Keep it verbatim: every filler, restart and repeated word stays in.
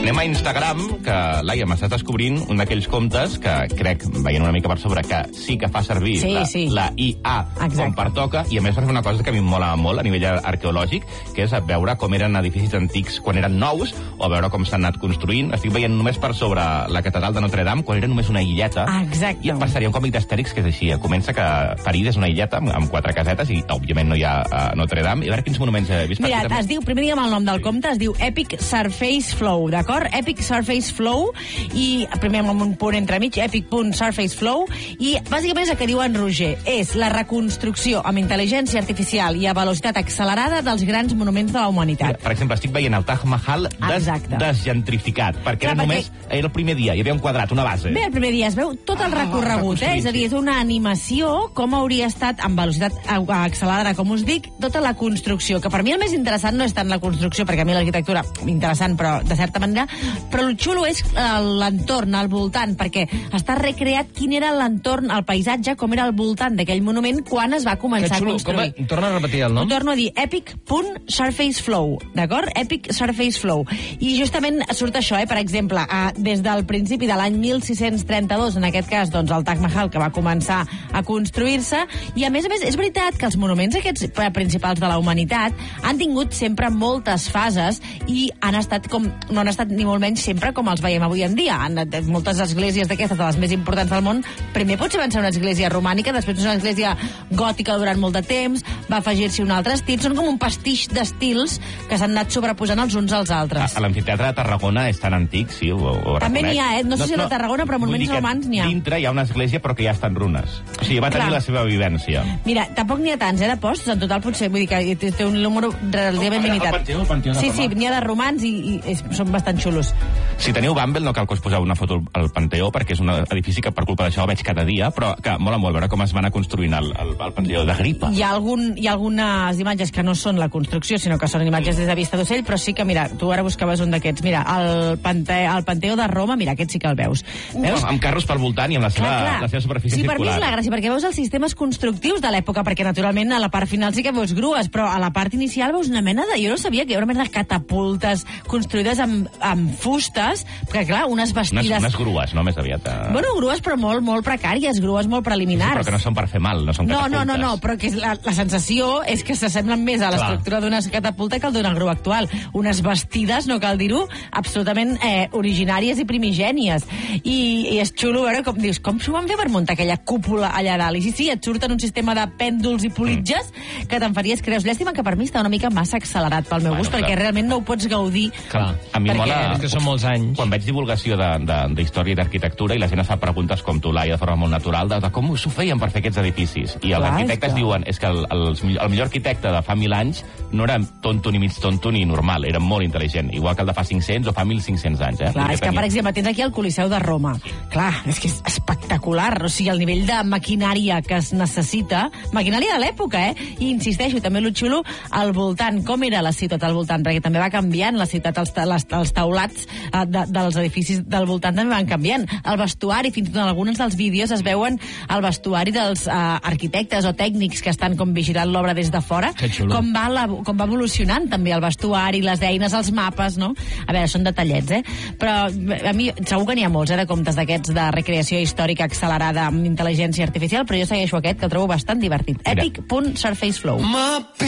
Anem a Instagram, que, Laia, m'estàs descobrint un d'aquells comptes que crec, veient una mica per sobre, que sí que fa servir sí, la, sí. la I A Exacte. com pertoca, i a més fa una cosa que a mi em mola molt a nivell arqueològic, que és veure com eren edificis antics quan eren nous, o veure com s'han anat construint. Estic veient només per sobre la catedral de Notre Dame, quan era només una illeta. Exacte. I em passaria un còmic d'Astèrix que és així. Comença que París és una illeta amb, amb quatre casetes i, òbviament, no hi ha uh, Notre Dame. I a veure quins monuments he vist. Mira, també... es diu, primer digue'm el nom del compte, es diu Epic Surface Flow, d'acord? Epic Surface Flow, i primer amb un punt entremig, epic.surfaceflow, i bàsicament és el que diu en Roger, és la reconstrucció amb intel·ligència artificial i a velocitat accelerada dels grans monuments de la humanitat. Mira, per exemple, estic veient el Taj Mahal des, desgentrificat, perquè Clar, era perquè... només era el primer dia, hi havia un quadrat, una base. Bé, el primer dia es veu tot el recorregut, eh? És a dir, és una animació com hauria estat amb velocitat accelerada, com us dic, tota la construcció, que per mi el més interessant no és tant la construcció, perquè a mi l'arquitectura, interessant, però de certa manera, però el xulo és l'entorn, al voltant, perquè està recreat quin era l'entorn, el paisatge, com era al voltant d'aquell monument quan es va començar a construir. Com a... Torna a repetir el nom? Ho torno a dir, epic.surfaceflow, d'acord? Epic Surface Flow. I justament surt això, eh? Per exemple, eh, des del principi de l'any mil sis-cents trenta-dos, en aquest cas, doncs, el Taj Mahal, que va començar a construir-se, i a més a més, és veritat que els monuments aquests principals de la humanitat han tingut sempre moltes fases i han estat com, no han estat ni molt menys sempre com els veiem avui en dia. Han, moltes esglésies d'aquestes, de les més importants del món, primer potser van ser una església romànica, després una església gòtica durant molt de temps, va afegir-s'hi un altre estil, són com un pastix d'estils que s'han anat sobreposant els uns als altres. A, a l'amfiteatre de Tarragona és tan antic, sí, ho, ho També reconec. n'hi ha, eh? No sé no, si a la Tarragona, però monuments romans n'hi ha. Dintre hi ha una església però que ja està en runes. O sigui, va tenir Clar. la seva vivència. Mira, tampoc n'hi ha tants, eh, de postos, en total potser, vull dir que té, té un número relativament limitat. El Panteó, el Panteó de sí, Roma. sí, n'hi ha de romans i, i és, són bastant xulos. Si teniu Bumble, no cal que us poseu una foto al Panteó, perquè és un edifici que per culpa d'això veig cada dia, però que mola molt veure com es van anar construint el, el, el Panteó d'Agripa. Hi ha, algun, hi ha algunes imatges que no són la construcció, sinó que són imatges des de vista d'ocell, però sí que, mira, tu ara buscaves un d'aquests. Mira, el, Pante, el Panteó de Roma, mira, aquest sí que el veus. veus? Amb carros pel voltant i amb la seva, clar, clar. la seva superfície sí, circular. Sí, per mi és la gràcia, perquè veus els sistemes constructius de l'època, perquè naturalment a la part final sí que veus grues, però a la part inicial veus una mena de... Jo no sabia que hi havia una mena de catapultes construïdes amb, amb fustes, perquè clar, unes bastides... Unes, unes grues, no? Més aviat. A... Bueno, grues però molt, molt precàries, grues molt preliminars. Sí, però que no són per fer mal, no són no, catapultes. no, no, no, però que la, la sensació és que s'assemblen més a l'estructura d'una catapulta que al d'una grua actual. Unes bastides, no cal dir-ho, absolutament eh, originàries i primigènies. I, I és xulo veure com dius, com s'ho van fer per muntar aquella cúpula allà dalt? I sí, sí, et surten un sistema de pèndols i politges mm. que te'n faries creus. Llàstima que per mi està una mica massa accelerat pel meu bueno, gust, clar. perquè realment no ho pots gaudir. Clar, a mi perquè... mola... És que són molts anys. Quan veig divulgació d'història i d'arquitectura i la gent es fa preguntes com tu, Laia, de forma molt natural, de, de com s'ho feien per fer aquests edificis. I els arquitectes que... diuen és que el, el, el millor arquitecte de fa mil anys no era tonto ni mig tonto ni normal, era molt intel·ligent, igual que el de fa cinc-cents o fa mil cinc-cents anys. Eh? Clar, és que, per exemple, tens aquí el Coliseu de Roma. Clar, és que és espectacular, o sigui, el nivell de maquinària que es necessita, maquinària de l'època, eh? I insisteixo, també lo xulo, al voltant, com era la ciutat al voltant, perquè també va canviant la ciutat, els, les, els taulats eh, de, dels edificis del voltant també van canviant. El vestuari, fins i tot en alguns dels vídeos es veuen el vestuari dels eh, arquitectes o tècnics que estan com vigilant l'obra des de fora, com va, la, com va evolucionant també el vestuari, les eines, els mapes, no? A veure, són detallets, eh? Però a mi segur que n'hi ha molts, eh, de comptes d'aquests de recreació històrica accelerada amb intel·ligència artificial, però jo segueixo aquest, que el trobo bastant divertit. Epic.surfaceflow.